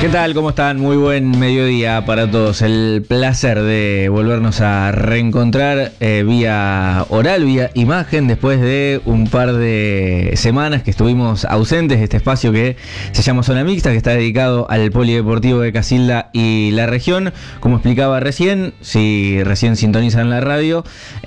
¿Qué tal? ¿Cómo están? Muy buen mediodía para todos. El placer de volvernos a reencontrar vía oral, vía imagen, después de un par de semanas que estuvimos ausentes de este espacio que se llama Zona Mixta, que está dedicado al polideportivo de Casilda y la región. Como explicaba recién, si recién sintonizan la radio,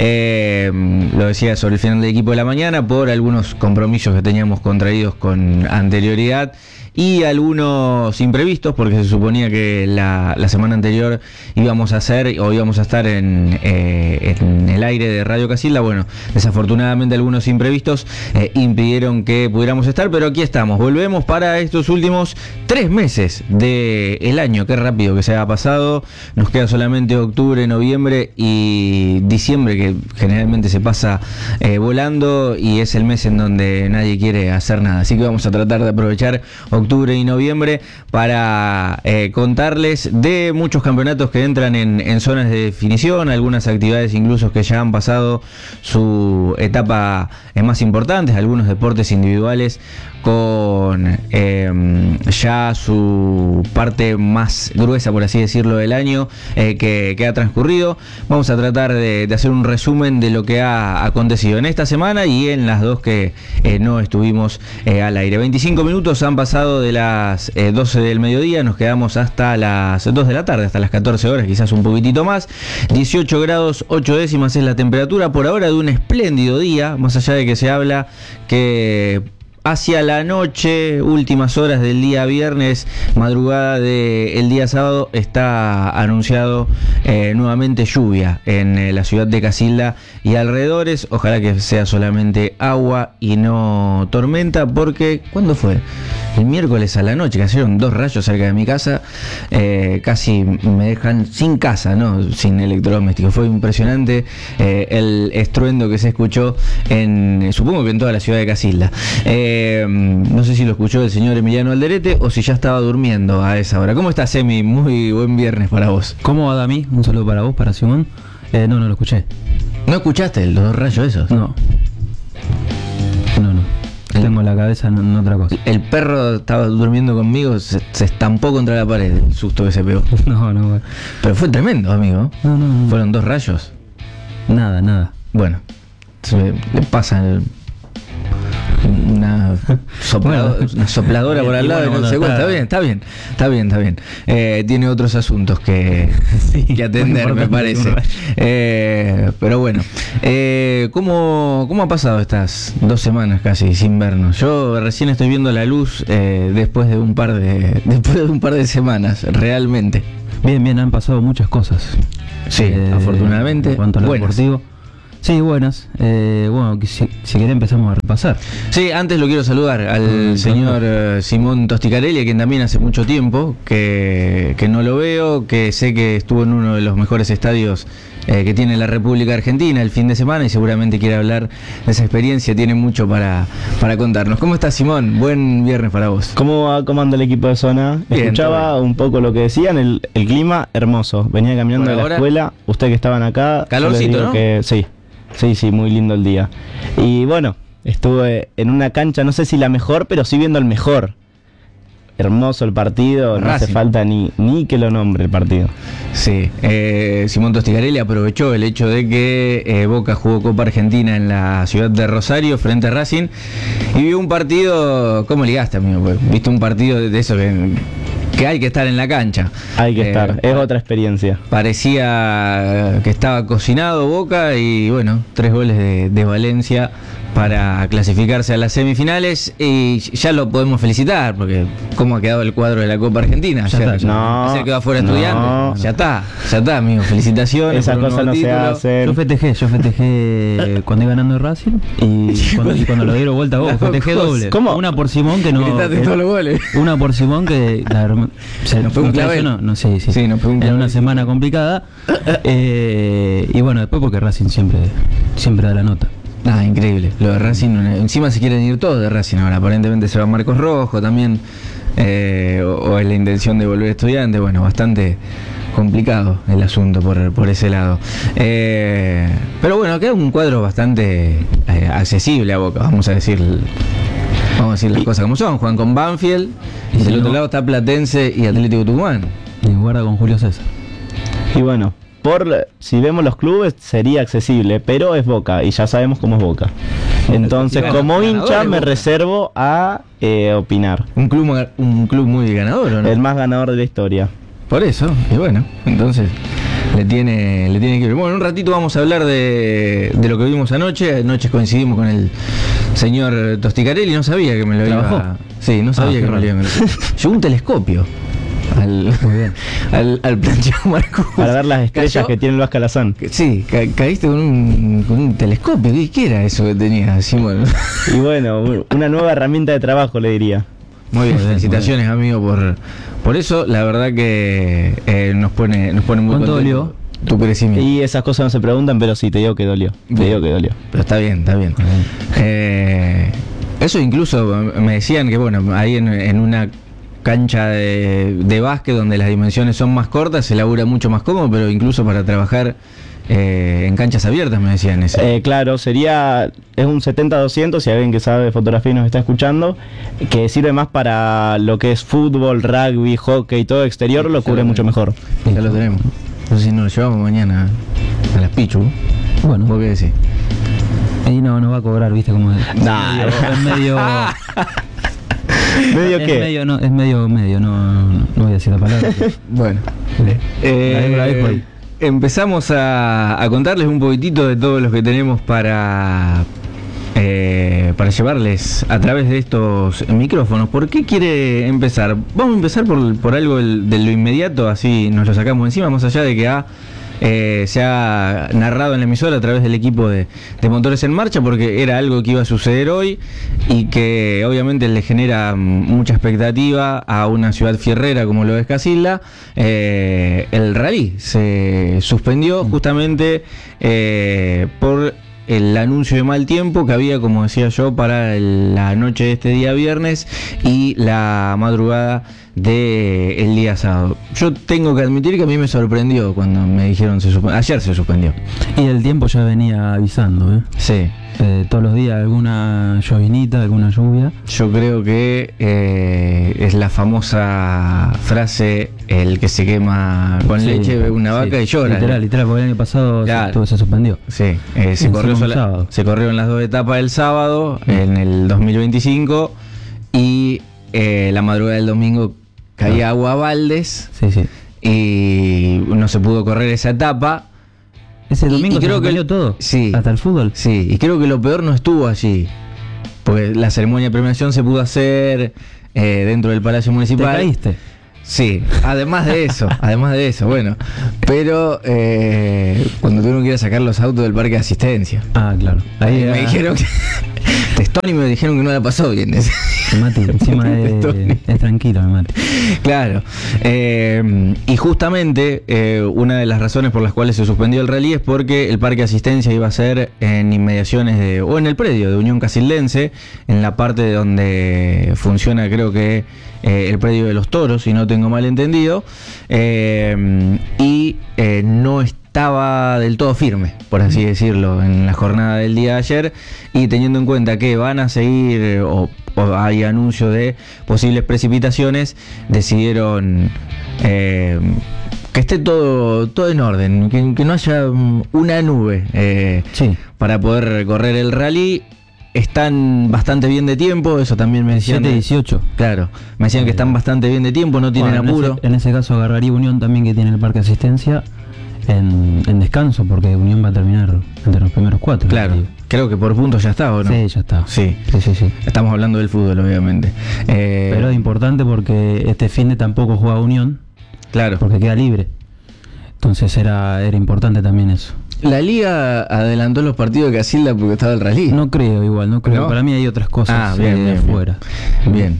lo decía sobre el final del equipo de la mañana, por algunos compromisos que teníamos contraídos con anterioridad y algunos imprevistos, porque se suponía que la semana anterior íbamos a estar en el aire de Radio Casilda. Bueno, desafortunadamente algunos imprevistos impidieron que pudiéramos estar, pero aquí estamos, volvemos para estos últimos 3 meses del año. Qué rápido que se ha pasado, nos queda solamente octubre, noviembre y diciembre, que generalmente se pasa volando, y es el mes en donde nadie quiere hacer nada, así que vamos a tratar de aprovechar octubre y noviembre para contarles de muchos campeonatos que entran en zonas de definición, algunas actividades incluso que ya han pasado su etapa más importantes, algunos deportes individuales con ya su parte más gruesa, por así decirlo, del año que ha transcurrido. Vamos a tratar de hacer un resumen de lo que ha acontecido en esta semana y en las dos que no estuvimos al aire. 25 minutos han pasado de las 12 del mediodía, nos quedamos hasta las 2 de la tarde, hasta las 14 horas, quizás un poquitito más. 18 grados 8 décimas es la temperatura por ahora de un espléndido día, más allá de que se habla que hacia la noche, últimas horas del día viernes, madrugada del día sábado, está anunciado nuevamente lluvia en la ciudad de Casilda y alrededores. Ojalá que sea solamente agua y no tormenta, porque ¿cuándo fue? El miércoles a la noche cayeron 2 rayos cerca de mi casa, casi me dejan sin casa, ¿no? Sin electrodomésticos. Fue impresionante el estruendo que se escuchó supongo que en toda la ciudad de Casilda. No sé si lo escuchó el señor Emiliano Alderete o si ya estaba durmiendo a esa hora. ¿Cómo estás, Emi? Muy buen viernes para vos. ¿Cómo va, Dami? Un saludo para vos, para Simón. No lo escuché. ¿No escuchaste los 2 rayos esos? No. Tengo la cabeza en otra cosa. El perro estaba durmiendo conmigo, se estampó contra la pared, el susto que se pegó. No. Pero fue tremendo, amigo. No. Fueron 2 rayos. Nada. Bueno, le pasa una sopladora por al lado y no se cuenta. Está bien. Tiene otros asuntos que atender, me parece. Pero bueno, ¿cómo ha pasado estas 2 semanas casi sin vernos? Yo recién estoy viendo la luz después de un par de semanas, realmente. Bien, han pasado muchas cosas. Sí, afortunadamente. En cuanto a lo deportivo. Sí, buenas. Bueno, si querés empezamos a repasar. Sí, antes lo quiero saludar al señor Simón Tosticarelli, a quien también hace mucho tiempo que no lo veo, que sé que estuvo en uno de los mejores estadios que tiene la República Argentina el fin de semana y seguramente quiere hablar de esa experiencia, tiene mucho para contarnos. ¿Cómo estás, Simón? Buen viernes para vos. ¿Cómo anda el equipo de Zona? Bien, escuchaba un poco lo que decían, el clima hermoso. Venía caminando de la escuela, ustedes que estaban acá. Calorcito, ¿no? Que, sí, muy lindo el día. Y bueno, estuve en una cancha, no sé si la mejor, pero sí viendo el mejor. Hermoso el partido, Racing. No hace falta ni que lo nombre el partido. Sí, Simón Tosticarelli aprovechó el hecho de que Boca jugó Copa Argentina en la ciudad de Rosario frente a Racing y vio un partido. ¿Cómo ligaste, amigo? Pues, viste un partido de eso que hay que estar en la cancha. Hay que estar, es otra experiencia. Parecía que estaba cocinado Boca y bueno, 3 goles de Valencia para clasificarse a las semifinales y ya lo podemos felicitar porque cómo ha quedado el cuadro de la Copa Argentina. Ayer quedó afuera Estudiantes. Ya está, amigo, felicitaciones. Esas cosas no se hacen. Yo festejé cuando iba ganando el Racing y cuando lo dieron vuelta a vos, festejé doble. ¿Cómo? Una por Simón que no. Todos los goles. Una por Simón que nos fue un clavel. Sí, nos fue un era una semana complicada. Y bueno, después porque Racing siempre da la nota. Increíble. Lo de Racing, encima se quieren ir todos de Racing ahora. Aparentemente se va Marcos Rojo también. O es la intención de volver Estudiantes. Bueno, bastante complicado el asunto por ese lado. Pero bueno, queda un cuadro bastante accesible a Boca, vamos a decir Vamos a decir las cosas como son. Juegan con Banfield y Y si del otro no- lado está Platense y Atlético Tucumán. Y guarda con Julio César. Y bueno, si vemos los clubes sería accesible, pero es Boca y ya sabemos cómo es Boca. Entonces, Bueno, como ganador hincha es me Boca. reservo a opinar. Un club muy ganador, ¿o no? El más ganador de la historia. Por eso, y bueno, entonces le tiene que ver. Bueno, en un ratito vamos a hablar de lo que vimos anoche. Anoche coincidimos con el señor Tosticarelli, no sabía que me lo ¿Trabajó? iba. Sí, no sabía qué que me lo iba a Llegó un telescopio Muy bien. al planchado Marcus. Para ver las estrellas Cayó- que tiene el Vascalazán. Sí, caíste con un telescopio. ¿Qué era eso que tenías, Simón? Y bueno, una nueva herramienta de trabajo, le diría. Muy bien, Muy bien, felicitaciones, amigo, por eso. La verdad que nos pone muy ¿Cuánto contento dolió? tu crecimiento. Y esas cosas no se preguntan, pero sí, te digo que dolió. Te digo que dolió. Pero está bien, está bien. Eso incluso me decían que, bueno, ahí en una cancha de básquet donde las dimensiones son más cortas se labura mucho más cómodo, pero incluso para trabajar en canchas abiertas me decían eso. Claro, es un 70-200, si alguien que sabe de fotografía y nos está escuchando, que sirve más para lo que es fútbol, rugby, hockey, todo exterior, lo cubre mucho mejor. Ya lo tenemos. No sé si nos lo llevamos mañana a las Pichu. Bueno, ¿Vos qué decís? y no va a cobrar, viste, como es Nah. medio. ¿Medio es qué? medio, no, es medio, no voy a decir la palabra. Bueno. La dejo ahí. Empezamos a contarles un poquitito de todos los que tenemos para llevarles a través de estos micrófonos. ¿Por qué quiere empezar? Vamos a empezar por algo de lo inmediato, así nos lo sacamos encima, más allá de que se ha narrado en la emisora a través del equipo de Motores en Marcha, porque era algo que iba a suceder hoy y que obviamente le genera mucha expectativa a una ciudad fierrera como lo es Casilda. El rally se suspendió justamente por el anuncio de mal tiempo que había, como decía yo, para la noche de este día viernes y la madrugada del día sábado. Yo tengo que admitir que a mí me sorprendió cuando me dijeron ayer se suspendió. Y el tiempo ya venía avisando, ¿eh? Sí. Todos los días alguna llovinita, alguna lluvia. Yo creo que es la famosa frase: el que se quema con Sí, leche ve una vaca sí, y llora. Literal, porque el año pasado Claro. se suspendió. Sí, se Sábado. corrieron las dos etapas del sábado en el 2025 y la madrugada del domingo caía agua a baldes Sí, sí. y no se pudo correr esa etapa. Ese domingo y se creo que suspendió todo. sí. Hasta el fútbol. Sí, y creo que lo peor no estuvo allí, porque la ceremonia de premiación se pudo hacer dentro del Palacio ¿Te Municipal. caíste? Sí, además de eso, bueno. Pero cuando tuvieron que ir a sacar los autos del parque de asistencia. Ah, claro. Ahí me dijeron que. Testoni me dijeron que no la pasó bien. Mati, encima es tranquilo, Mati. Claro. Y justamente una de las razones por las cuales se suspendió el rally es porque el parque de asistencia iba a ser en inmediaciones o en el predio de Unión Casildense, en la parte donde funciona, creo que el predio de los Toros, si no tengo mal entendido, y no estaba del todo firme, por así decirlo, en la jornada del día de ayer, y teniendo en cuenta que van a seguir o hay anuncio de posibles precipitaciones, decidieron que esté todo en orden, que no haya una nube Sí. para poder recorrer el rally. Están bastante bien de tiempo, eso también me decían. 7-18. Claro, me decían que están bastante bien de tiempo, no tienen Bueno, apuro. En ese caso agarraría Unión también, que tiene el parque de asistencia, en descanso, porque Unión va a terminar entre los primeros 4. Claro, creo que por puntos ya está, ¿o no? Sí, ya está. Sí. Sí. Estamos hablando del fútbol, obviamente. Pero es importante porque este fin de tampoco juega Unión, Claro. porque queda libre. Entonces era importante también eso. La liga adelantó los partidos de Casilda porque estaba el rally. No creo igual, no creo. ¿No? Para mí hay otras cosas bien, afuera. Bien.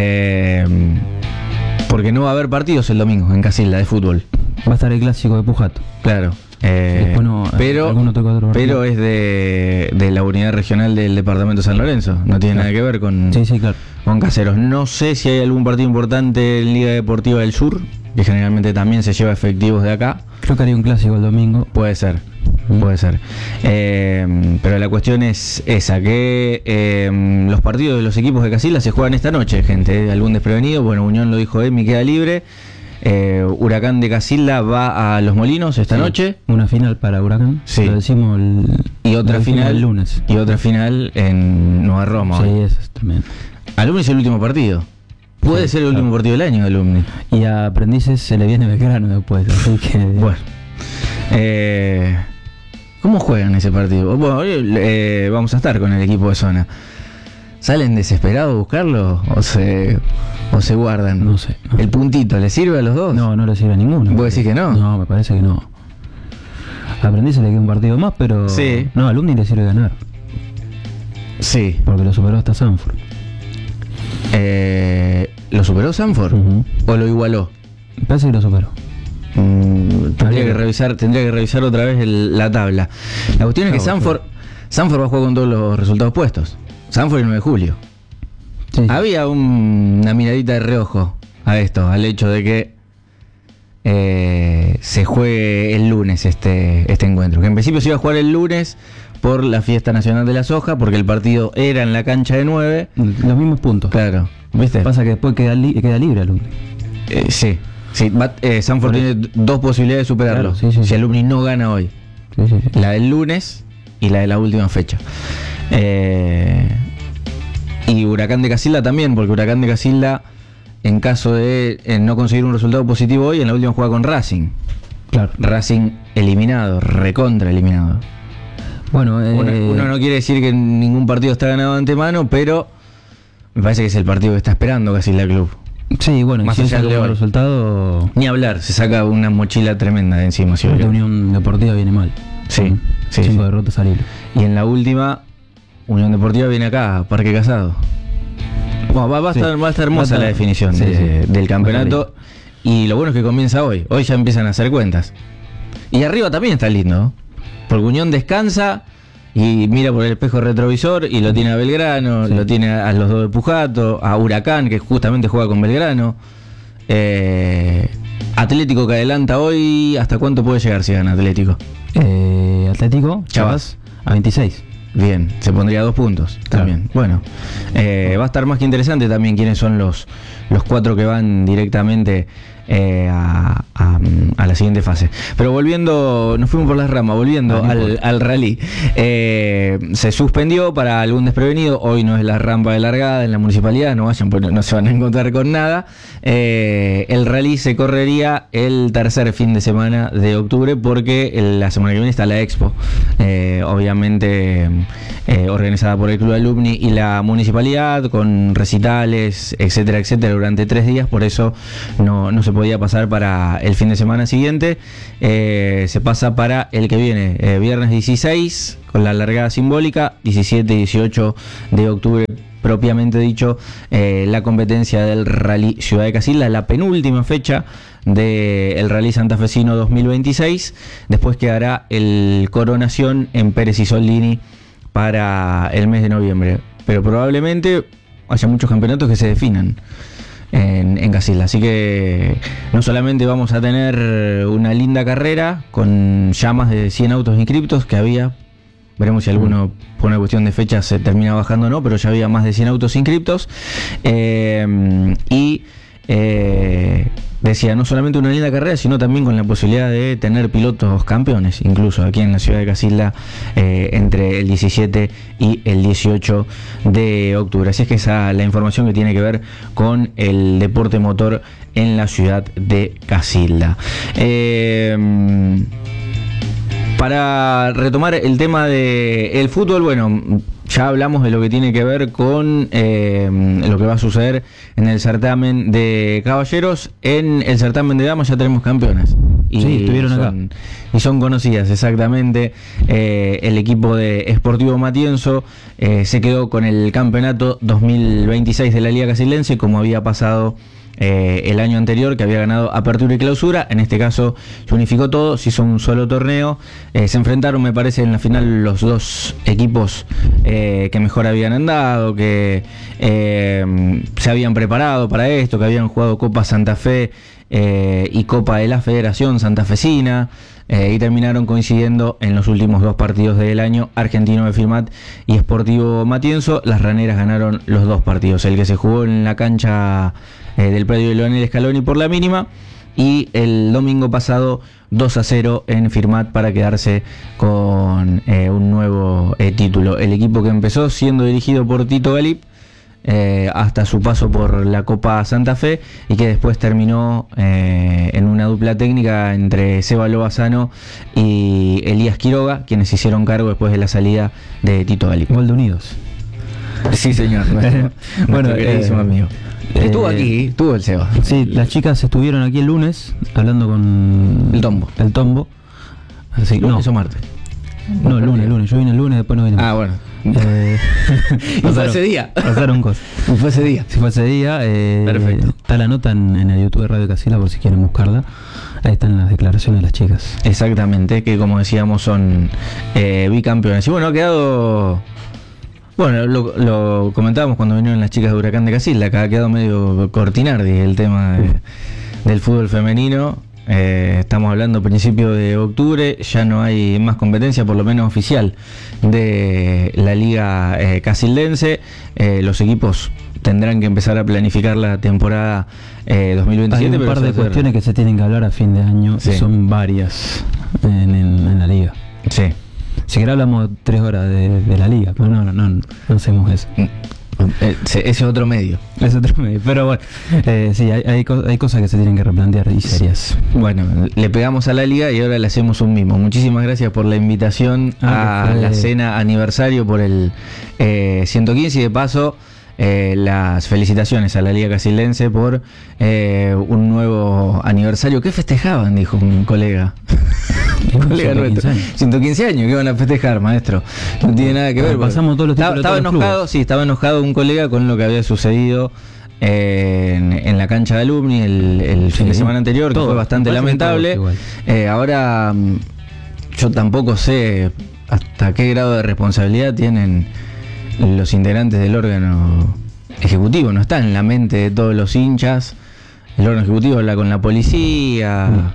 Porque no va a haber partidos el domingo en Casilda de fútbol. Va a estar el clásico de Pujato. Claro. Después no, algún otro cuadro. pero es de la unidad regional del departamento de San Lorenzo. No tiene nada que ver con, Sí, claro. con Caseros. No sé si hay algún partido importante en Liga Deportiva del Sur, que generalmente también se lleva efectivos de acá. Creo que haría un clásico el domingo. Puede ser. Puede ser. Pero la cuestión es esa, que los partidos de los equipos de Casilda se juegan esta noche, gente. ¿Algún desprevenido? Bueno, Unión lo dijo Emi, queda libre. Huracán de Casilda va a Los Molinos esta noche. Una final para Huracán. Sí. Lo decimos Y otra final el lunes. Y otra final en Nueva Roma. Sí, hoy. eso es tremendo. Alumni es el último partido. Puede ser el último partido del año de Alumni. Y a Aprendices se le viene Belgrano después, así que... Bueno. ¿Cómo juegan ese partido? Bueno, hoy vamos a estar con el equipo de zona. ¿Salen desesperados a buscarlo o se guardan? No sé. ¿El puntito le sirve a los dos? No le sirve a ninguno. ¿Vos decís que no? No, me parece que no. A Aprendices le queda un partido más, pero... Sí. No, a Alumni le sirve ganar. Sí. Porque lo superó hasta Sanford. ¿Lo superó Sanford? ¿O lo igualó? Me parece que lo superó. Tendría que revisar otra vez la tabla. La cuestión es que Sanford va a jugar con todos los resultados puestos. Sanford el 9 de julio. Sí. Había una miradita de reojo a esto, al hecho de que se juegue el lunes este encuentro. Que en principio se iba a jugar el lunes por la fiesta nacional de la soja, porque el partido era en la cancha de 9. Los mismos puntos. Claro, ¿viste? Pasa que después queda libre Alumni. Sí. Sanford tiene dos posibilidades de superarlo. Claro, sí. Si Alumni no gana hoy. Sí. La del lunes y la de la última fecha. Y Huracán de Casilda también, porque Huracán de Casilda, en caso de no conseguir un resultado positivo hoy, en la última juega con Racing. Claro. Racing eliminado, recontra eliminado. Bueno, uno no quiere decir que ningún partido está ganado de antemano, pero me parece que es el partido que está esperando Casilda Club. Sí, bueno, más si allá es del el resultado... Ni hablar, se saca una mochila tremenda de encima. Si la Unión Deportiva viene mal. Sí. 5 derrotas al hilo. Y en la última, Unión Deportiva viene acá, Parque Casado. Bueno, va a estar hermosa la definición del campeonato. Y lo bueno es que comienza hoy. Hoy ya empiezan a hacer cuentas. Y arriba también está lindo, ¿no? Porque Unión descansa y mira por el espejo retrovisor y lo tiene a Belgrano, lo tiene a los dos de Pujato, a Huracán, que justamente juega con Belgrano. Atlético que adelanta hoy. ¿Hasta cuánto puede llegar si gana Atlético? Atlético, Chavas, a 26. Bien, se pondría a 2 puntos también. Bueno, va a estar más que interesante también quiénes son los 4 que van directamente a la siguiente fase. Pero volviendo, nos fuimos por las ramas, volviendo al rally. Se suspendió para algún desprevenido. Hoy no es la rampa de largada en la municipalidad, no vayan porque no se van a encontrar con nada. El rally se correría el tercer fin de semana de octubre, porque la semana que viene está la Expo, obviamente organizada por el Club Alumni y la municipalidad, con recitales, etcétera, durante 3 días. Por eso no se podía pasar para el fin de semana siguiente. Se pasa para el que viene, viernes 16, con la largada simbólica, 17 y 18 de octubre propiamente dicho, la competencia del Rally Ciudad de Casilda, la penúltima fecha del Rally Santafesino 2026. Después quedará el Coronación en Pérez y Soldini para el mes de noviembre, pero probablemente haya muchos campeonatos que se definan en Casilda, así que no solamente vamos a tener una linda carrera con ya más de 100 autos inscriptos que había, veremos si alguno por una cuestión de fecha se termina bajando o no, pero ya había más de 100 autos inscriptos, decía, no solamente una linda carrera, sino también con la posibilidad de tener pilotos campeones, incluso aquí en la ciudad de Casilda, entre el 17 y el 18 de octubre. Así es que esa es la información que tiene que ver con el deporte motor en la ciudad de Casilda. Para retomar el tema del fútbol, bueno, ya hablamos de lo que tiene que ver con lo que va a suceder en el certamen de caballeros. En el certamen de damas ya tenemos campeonas. Sí, estuvieron acá. Y son conocidas, exactamente. El equipo de Sportivo Matienzo se quedó con el campeonato 2026 de la Liga Casildense, como había pasado el año anterior, que había ganado Apertura y Clausura. En este caso se unificó todo, se hizo un solo torneo. Se enfrentaron, me parece, en la final los dos equipos que mejor habían andado, que se habían preparado para esto, que habían jugado Copa Santa Fe y Copa de la Federación Santafesina, y terminaron coincidiendo en los últimos 2 partidos del año, Argentino de Firmat y Sportivo Matienzo. Las raneras ganaron los 2 partidos, el que se jugó en la cancha del predio de Leonel Scaloni por la mínima, y el domingo pasado 2-0 en Firmat para quedarse con un nuevo título. El equipo que empezó siendo dirigido por Tito Galip hasta su paso por la Copa Santa Fe, y que después terminó en una dupla técnica entre Seba Lobazano y Elías Quiroga, quienes se hicieron cargo después de la salida de Tito Galip. Gol de Unidos. Sí, señor. Bueno, queridísimo amigo. Estuvo aquí, estuvo el Seba. Sí, las chicas estuvieron aquí el lunes hablando con El Tombo. Así, ¿Lunes o martes? No, el lunes. Yo vine el lunes, después no vine. Bueno. Y fue ese día. Pasaron cosas. Y fue ese día. Sí, fue ese día. Perfecto. Está la nota en el YouTube de Radio Casila por si quieren buscarla. Ahí están las declaraciones de las chicas. Exactamente, que como decíamos son bicampeones. Y bueno, ha quedado... Bueno, lo comentábamos cuando vinieron las chicas de Huracán de Casilda, que ha quedado medio cortinardi el tema del fútbol femenino. Estamos hablando a principios de octubre, ya no hay más competencia, por lo menos oficial, de la liga casildense. Los equipos tendrán que empezar a planificar la temporada 2027. Hay un par de cuestiones que se tienen que hablar a fin de año, sí. Son varias en la liga. Sí. Si querés hablamos 3 horas de la liga, pero no hacemos eso. Ese es otro medio. Es otro medio, pero bueno, sí, hay cosas que se tienen que replantear y serias. Bueno, le pegamos a la liga y ahora le hacemos un mimo. Muchísimas gracias por la invitación a la cena aniversario por el 115, y de paso las felicitaciones a la Liga Casildense por un nuevo aniversario. ¿Qué festejaban? Dijo un colega. Un colega nuestro. 115 años, ¿qué van a festejar, maestro? No tiene nada que ver. Pasamos todos los títulos. Estaba enojado, sí, estaba enojado un colega con lo que había sucedido en la cancha de Alumni el fin de semana anterior, que fue bastante lamentable. Ahora yo tampoco sé hasta qué grado de responsabilidad tienen los integrantes del órgano ejecutivo. No está en la mente de todos los hinchas. El órgano ejecutivo habla con la policía.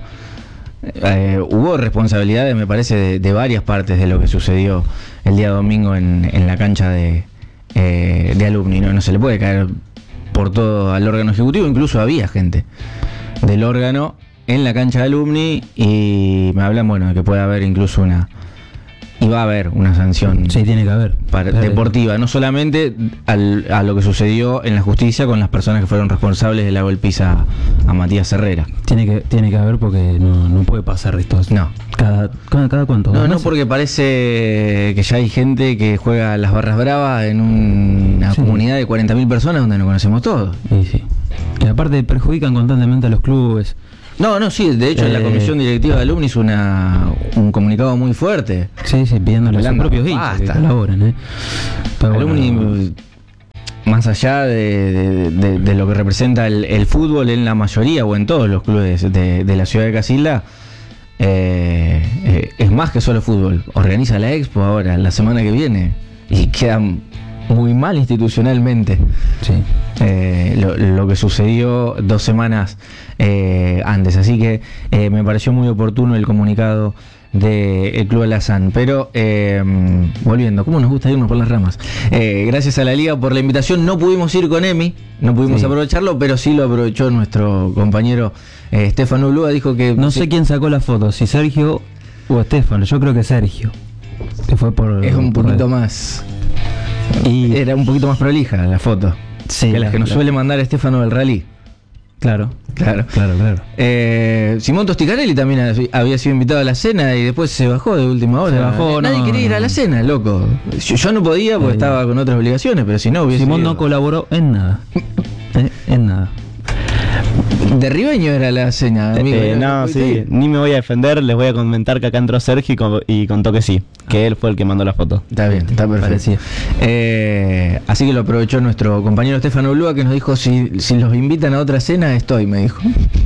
Hubo responsabilidades, me parece, de varias partes de lo que sucedió el día domingo en la cancha de Alumni. No se le puede caer por todo al órgano ejecutivo. Incluso había gente del órgano en la cancha de Alumni, y me hablan, bueno, de que puede haber incluso y va a haber una sanción. Sí, tiene que haber. Deportiva, no solamente a lo que sucedió en la justicia con las personas que fueron responsables de la golpiza a Matías Herrera. Tiene que haber, porque no puede pasar esto. No. ¿Cada cuánto? No, porque parece que ya hay gente que juega las barras bravas en una comunidad de 40.000 personas donde no conocemos todos. Sí. Y aparte perjudican constantemente a los clubes. Sí, de hecho la comisión directiva de Alumni hizo un comunicado muy fuerte. Sí, pidiéndole a sus propios hinchas que colaboren. Alumni, más allá de lo que representa el fútbol en la mayoría o en todos los clubes de la ciudad de Casilda, es más que solo fútbol. Organiza la Expo ahora, la semana que viene, y queda muy mal institucionalmente. Sí. Lo que sucedió 2 semanas antes, así que me pareció muy oportuno el comunicado del Club Alazán. Pero volviendo, ¿cómo nos gusta irnos por las ramas? Gracias a la Liga por la invitación. No pudimos ir con Emi, no pudimos aprovecharlo, pero sí lo aprovechó nuestro compañero Stefano Blúa. Dijo que no sé quién sacó la foto, si Sergio o Estefano. Yo creo que Sergio, que fue es un poquito más, y era un poquito más prolija la foto, que las que nos suele mandar Estefano del Rally. Claro. Simón Tosticarelli también había sido invitado a la cena y después se bajó de última hora. Nadie quería ir a la cena, loco. Yo no podía porque estaba con otras obligaciones, pero si no hubiese Simón ido. No colaboró en nada. En nada. De Ribeño era la cena, amigo. Ni me voy a defender, les voy a comentar que acá entró Sergio y contó que sí, que él fue el que mandó la foto. Está bien, está perfecto. Así que lo aprovechó nuestro compañero Stefano Blúa, que nos dijo, si los invitan a otra cena, me dijo.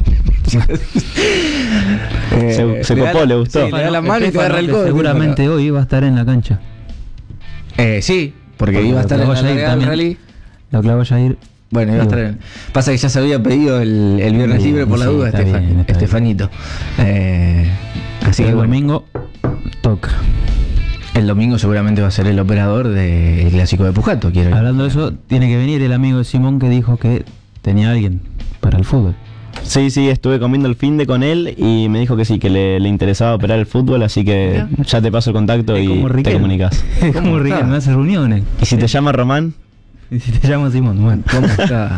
Se copó, le gustó. Sí, le da la mano y te agarra el codo. Seguramente hoy iba a estar en la cancha. Sí, porque iba a estar en la largada del rally. Lo clavó Jair. Bueno, iba a estar. Pasa que ya se había pedido el viernes libre por la duda, está bien. Estefanito. Así que el bueno, domingo toca. el domingo seguramente va a ser el operador del clásico de Pujato. Hablando de eso, tiene que venir el amigo de Simón que dijo que tenía alguien para el fútbol. Sí, estuve comiendo el finde con él y me dijo que sí, que le interesaba operar el fútbol, así que ya te paso el contacto y te comunicas. Es como Riquelme, me hace reuniones. ¿Y si te llama Román? Y si te llamo Simón, bueno. ¿Cómo está?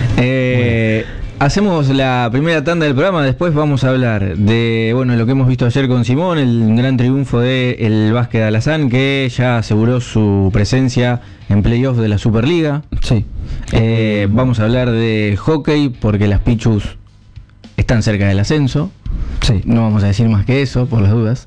Hacemos la primera tanda del programa, después vamos a hablar de lo que hemos visto ayer con Simón, el gran triunfo del Básquet de Alazán, que ya aseguró su presencia en playoff de la Superliga. Sí. Vamos a hablar de hockey, porque las Pichus están cerca del ascenso. Sí. No vamos a decir más que eso, por las dudas.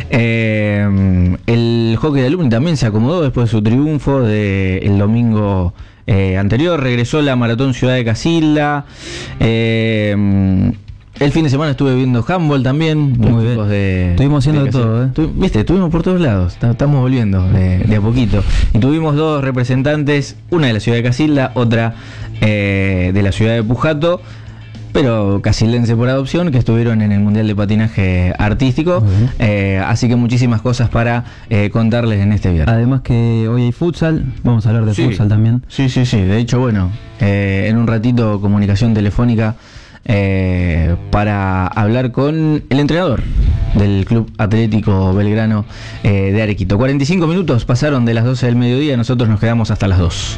El hockey de Alumni también se acomodó después de su triunfo del domingo anterior. Regresó la Maratón Ciudad de Casilda. El fin de semana estuve viendo handball también. Muy bien. Estuvimos haciendo de todo, Viste, estuvimos por todos lados. Estamos volviendo de a poquito. Y tuvimos dos representantes, una de la Ciudad de Casilda, otra de la ciudad de Pujato, pero casildense por adopción, que estuvieron en el Mundial de Patinaje Artístico. Así que muchísimas cosas para contarles en este viernes. Además que hoy hay futsal, vamos a hablar de futsal también. Sí. De hecho, en un ratito comunicación telefónica para hablar con el entrenador del Club Atlético Belgrano de Arequito. 45 minutos pasaron de las 12 del mediodía, nosotros nos quedamos hasta las 2.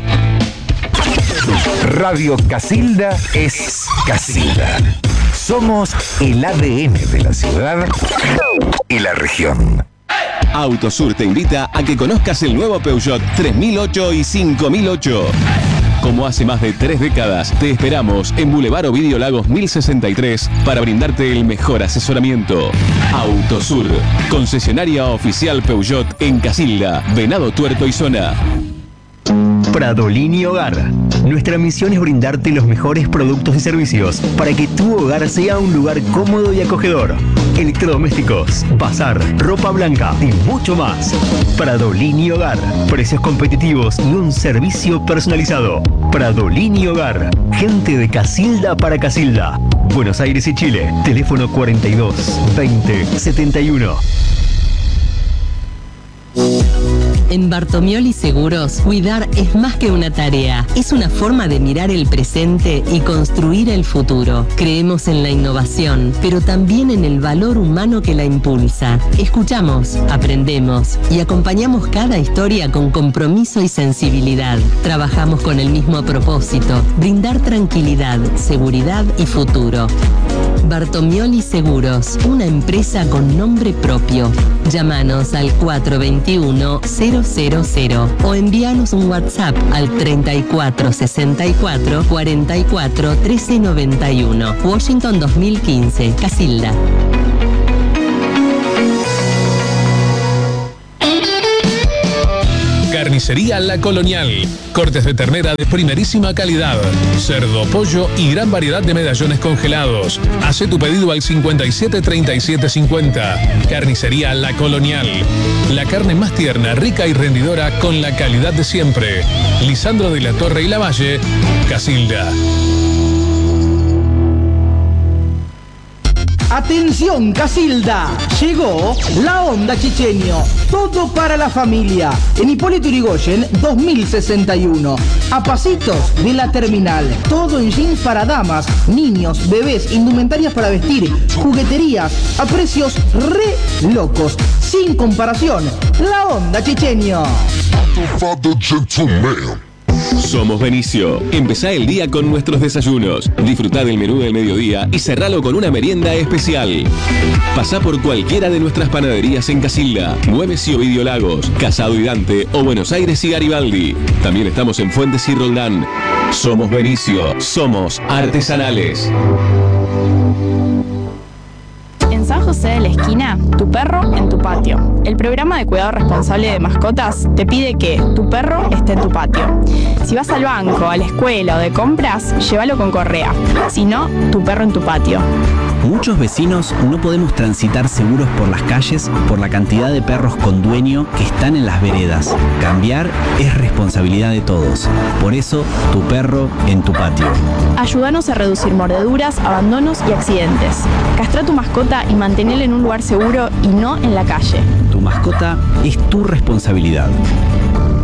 Radio Casilda es Casilda. Somos el ADN de la ciudad y la región. Autosur te invita a que conozcas el nuevo Peugeot 3008 y 5008. Como hace más de 3 décadas, te esperamos en Boulevard Ovidio Lagos 1063 para brindarte el mejor asesoramiento. Autosur, concesionaria oficial Peugeot en Casilda, Venado Tuerto y zona. Pradolini Hogar. Nuestra misión es brindarte los mejores productos y servicios para que tu hogar sea un lugar cómodo y acogedor. Electrodomésticos, bazar, ropa blanca y mucho más. Pradolini Hogar. Precios competitivos y un servicio personalizado. Pradolini Hogar. Gente de Casilda para Casilda. Buenos Aires y Chile. Teléfono 42 20 71. En Bartomioli Seguros, cuidar es más que una tarea, es una forma de mirar el presente y construir el futuro. Creemos en la innovación, pero también en el valor humano que la impulsa. Escuchamos, aprendemos y acompañamos cada historia con compromiso y sensibilidad. Trabajamos con el mismo propósito, brindar tranquilidad, seguridad y futuro. Bartomioli Seguros, una empresa con nombre propio. Llámanos al 421-000 o envíanos un WhatsApp al 3464 44 1391. Washington 2015, Casilda. Carnicería La Colonial. Cortes de ternera de primerísima calidad, cerdo, pollo y gran variedad de medallones congelados. Hace tu pedido al 57 37 50. Carnicería La Colonial. La carne más tierna, rica y rendidora con la calidad de siempre. Lisandro de la Torre y Lavalle, Casilda. Atención Casilda, llegó la Onda Chichenio, todo para la familia, en Hipólito Yrigoyen 2061, a pasitos de la terminal, todo en jeans para damas, niños, bebés, indumentarias para vestir, jugueterías, a precios re locos, sin comparación, la Onda Chichenio. Somos Benicio. Empezá el día con nuestros desayunos. Disfrutá del menú del mediodía y cerralo con una merienda especial. Pasá por cualquiera de nuestras panaderías en Casilda, Güemes y Ovidio Lagos, Casado y Dante o Buenos Aires y Garibaldi. También estamos en Fuentes y Roldán. Somos Benicio. Somos artesanales. En San José de la Esquina, tu perro en tu patio. El programa de cuidado responsable de mascotas te pide que tu perro esté en tu patio. Si vas al banco, a la escuela o de compras, llévalo con correa. Si no, tu perro en tu patio. Muchos vecinos no podemos transitar seguros por las calles por la cantidad de perros con dueño que están en las veredas. Cambiar es responsabilidad de todos. Por eso, tu perro en tu patio. Ayúdanos a reducir mordeduras, abandonos y accidentes. Castra a tu mascota y manténela en un lugar seguro y no en la calle. Tu mascota es tu responsabilidad.